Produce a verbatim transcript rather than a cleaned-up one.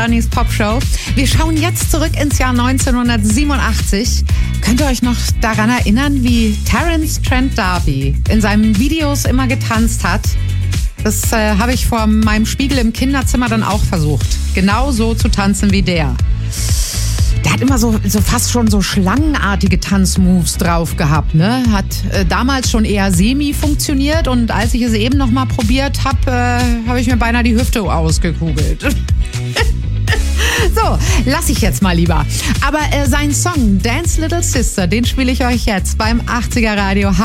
Anis Popshow. Wir schauen jetzt zurück ins Jahr neunzehnhundertsiebenundachtzig. Könnt ihr euch noch daran erinnern, wie Terence Trent D'Arby in seinen Videos immer getanzt hat? Das äh, habe ich vor meinem Spiegel im Kinderzimmer dann auch versucht. Genau so zu tanzen wie der. Der hat immer so, so fast schon so schlangenartige Tanzmoves drauf gehabt, ne? Hat äh, damals schon eher semi funktioniert und als ich es eben noch mal probiert habe, äh, habe ich mir beinahe die Hüfte ausgekugelt. So, lass ich jetzt mal lieber. Aber äh, sein Song Dance Little Sister, den spiele ich euch jetzt beim achtziger Radio.